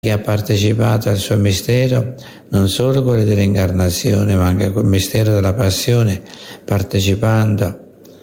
che ha partecipato al suo mistero, non solo quello dell'incarnazione, ma anche quel mistero della passione, partecipando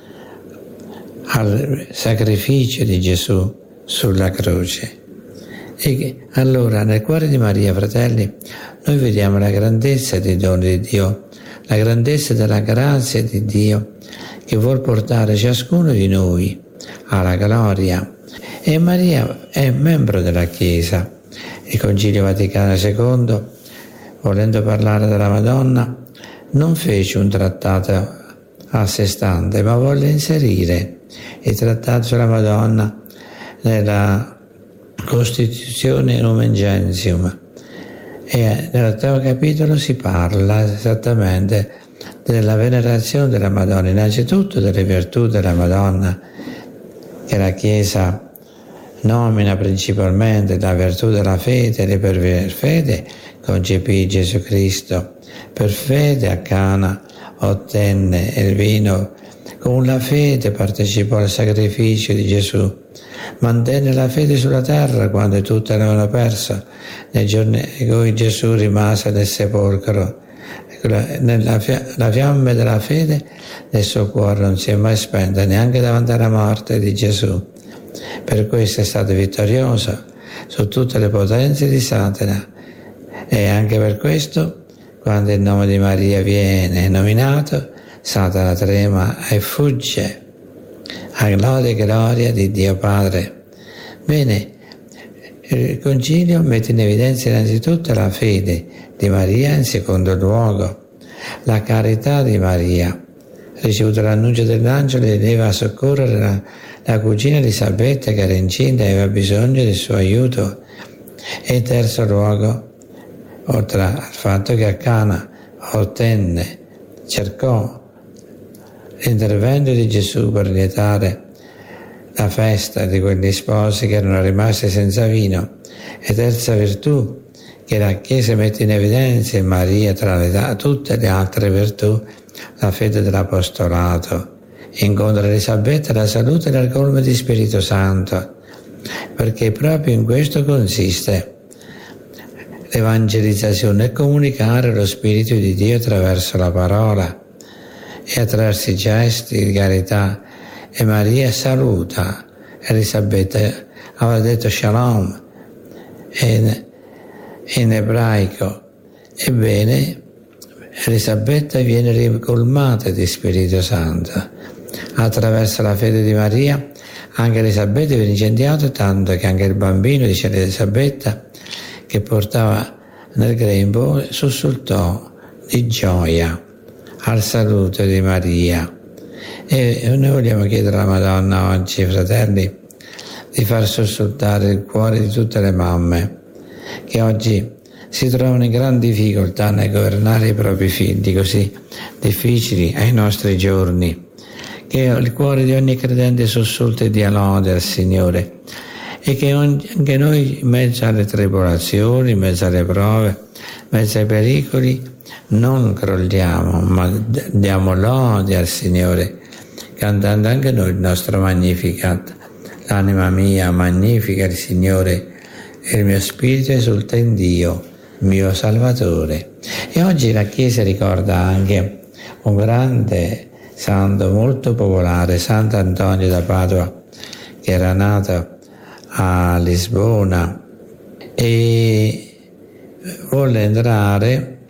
al sacrificio di Gesù sulla croce. E allora nel cuore di Maria, fratelli, noi vediamo la grandezza dei doni di Dio, la grandezza della grazia di Dio che vuol portare ciascuno di noi alla gloria. E Maria è membro della Chiesa. Il Concilio Vaticano II, volendo parlare della Madonna, non fece un trattato a sé stante, ma volle inserire il trattato sulla Madonna nella Costituzione Lumen Gentium. E nell'8° capitolo si parla esattamente della venerazione della Madonna, innanzitutto delle virtù della Madonna, che la Chiesa nomina principalmente la virtù della fede, e per fede concepì Gesù Cristo, per fede a Cana ottenne il vino, con la fede partecipò al sacrificio di Gesù, mantenne la fede sulla terra quando tutti l'avevano persa, nei giorni in cui Gesù rimase nel sepolcro. La fiamma della fede nel suo cuore non si è mai spenta, neanche davanti alla morte di Gesù. Per questo è stato vittorioso su tutte le potenze di Satana, e anche per questo, quando il nome di Maria viene nominato, Satana trema e fugge, a gloria e gloria di Dio Padre. Bene, il Concilio mette in evidenza innanzitutto la fede di Maria, in secondo luogo la carità di Maria. Ricevuto l'annuncio dell'angelo, vedeva a soccorrere la cugina Elisabetta, che era incinta e aveva bisogno del suo aiuto. E in terzo luogo, oltre al fatto che a Cana cercò l'intervento di Gesù per lietare la festa di quegli sposi che erano rimasti senza vino. E terza virtù che la Chiesa mette in evidenza in Maria, tra tutte le altre virtù, la fede dell'apostolato. Incontra Elisabetta la salute dal colmo di Spirito Santo, perché proprio in questo consiste l'evangelizzazione, è comunicare lo Spirito di Dio attraverso la parola e attraverso i gesti di carità. E Maria saluta Elisabetta, aveva detto Shalom in ebraico. Ebbene, Elisabetta viene ricolmata di Spirito Santo. Attraverso la fede di Maria anche Elisabetta viene incendiata, tanto che anche il bambino, dice Elisabetta, che portava nel grembo, sussultò di gioia al saluto di Maria. E noi vogliamo chiedere alla Madonna oggi, fratelli, di far sussultare il cuore di tutte le mamme che oggi si trovano in gran difficoltà nel governare i propri figli così difficili ai nostri giorni. Che il cuore di ogni credente sussulti e dia lode al Signore, e che anche noi, in mezzo alle tribolazioni, in mezzo alle prove, in mezzo ai pericoli, non crolliamo, ma diamo lode al Signore, cantando anche noi il nostro Magnificat. L'anima mia magnifica il Signore, e il mio spirito esulta in Dio, mio Salvatore. E oggi la Chiesa ricorda anche un grande santo molto popolare, Sant'Antonio da Padova, che era nato a Lisbona e volle entrare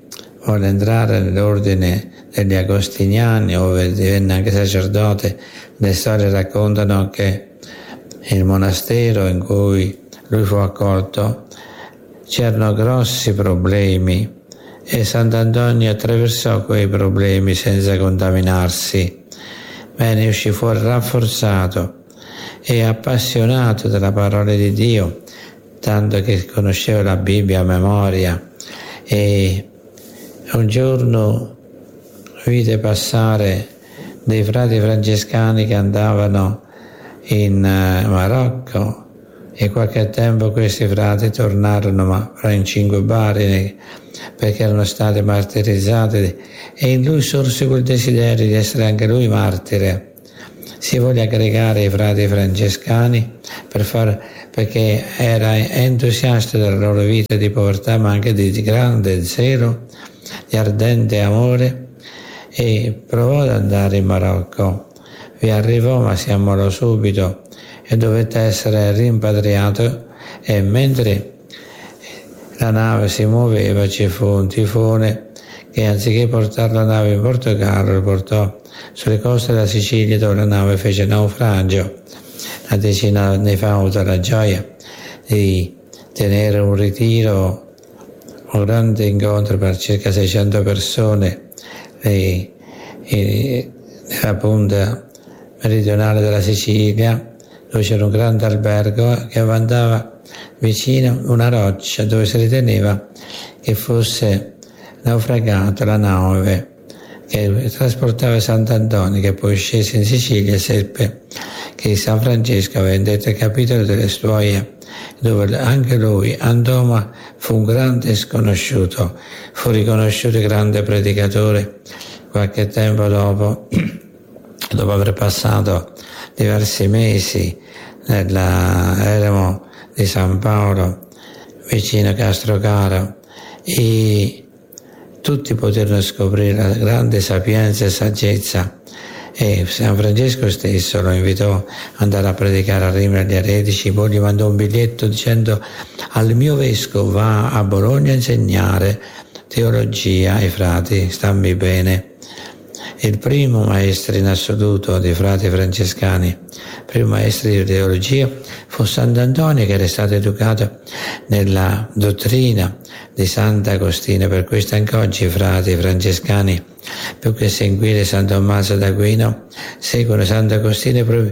nell'ordine degli Agostiniani, dove divenne anche sacerdote. Le storie raccontano che il monastero in cui lui fu accolto c'erano grossi problemi, e Sant'Antonio attraversò quei problemi senza contaminarsi. Ne uscì fuori rafforzato e appassionato della parola di Dio, tanto che conosceva la Bibbia a memoria. E un giorno vide passare dei frati francescani che andavano in Marocco, e qualche tempo questi frati tornarono, ma in 5 barili, perché erano stati martirizzati, e in lui sorse quel desiderio di essere anche lui martire. Si volle aggregare ai frati francescani perché era entusiasta della loro vita di povertà, ma anche di grande zelo, di ardente amore, e provò ad andare in Marocco. Vi arrivò, ma si ammalò subito e dovette essere rimpatriato, e mentre la nave si muoveva ci fu un tifone che, anziché portare la nave in Portogallo, lo portò sulle coste della Sicilia, dove la nave fece naufragio. Una decina ne fa avuto la gioia di tenere un ritiro, un grande incontro per circa 600 persone nella punta meridionale della Sicilia, dove c'era un grande albergo che andava vicino una roccia dove si riteneva che fosse naufragata la nave che trasportava Sant'Antonio, che poi scese in Sicilia e seppe che San Francesco aveva indetto il capitolo delle Stuoie, dove anche lui andò, ma fu un grande sconosciuto. Fu riconosciuto grande predicatore qualche tempo dopo aver passato diversi mesi nell'eremo di San Paolo vicino a Castrocaro, e tutti poterono scoprire la grande sapienza e saggezza, e San Francesco stesso lo invitò ad andare a predicare a Rimini agli eretici. Poi gli mandò un biglietto dicendo: al mio vescovo va a Bologna a insegnare teologia ai frati, stammi bene. Il primo maestro in assoluto dei frati francescani, primo maestro di teologia, fu Sant'Antonio, che era stato educato nella dottrina di Sant'Agostino. Per questo anche oggi i frati francescani, più che seguire San Tommaso d'Aquino, seguono Sant'Agostino, proprio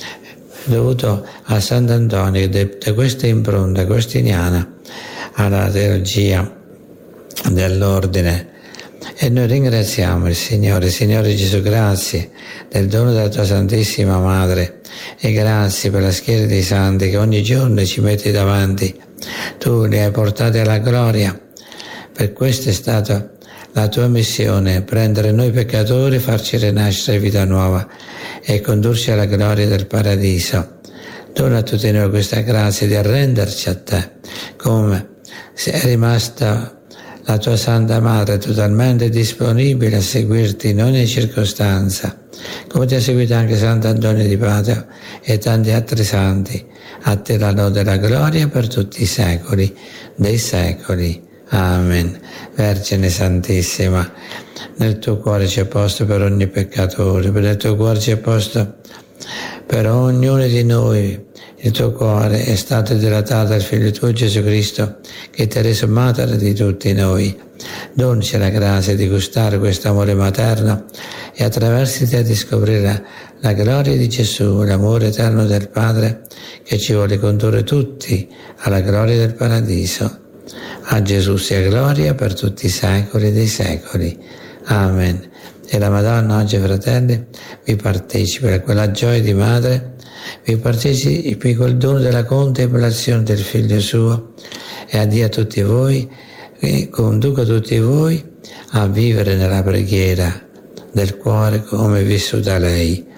dovuto a Sant'Antonio, che da questa impronta agostiniana alla teologia dell'ordine. E noi ringraziamo il Signore Gesù, grazie del dono della tua Santissima Madre, e grazie per la schiera dei santi che ogni giorno ci metti davanti. Tu li hai portati alla gloria. Per questo è stata la tua missione: prendere noi peccatori, farci rinascere vita nuova e condurci alla gloria del paradiso. Dona a tutti noi questa grazia di arrenderci a te, come è rimasta la tua Santa Madre totalmente disponibile a seguirti in ogni circostanza, come ti ha seguito anche Sant'Antonio di Padua e tanti altri santi. A te la lode e la gloria per tutti i secoli dei secoli. Amen. Vergine Santissima, nel tuo cuore c'è posto per ogni peccatore, nel tuo cuore c'è posto per ognuno di noi. Il tuo cuore è stato dilatato al Figlio tuo Gesù Cristo, che ti ha reso madre di tutti noi. Donaci la grazia di gustare questo amore materno e attraverso te di scoprire la gloria di Gesù, l'amore eterno del Padre, che ci vuole condurre tutti alla gloria del paradiso. A Gesù sia gloria per tutti i secoli dei secoli. Amen. E la Madonna oggi, fratelli, vi partecipi a quella gioia di madre, vi partecipi col dono della contemplazione del Figlio suo, e addio a tutti voi, e conduca tutti voi a vivere nella preghiera del cuore come vissuta lei.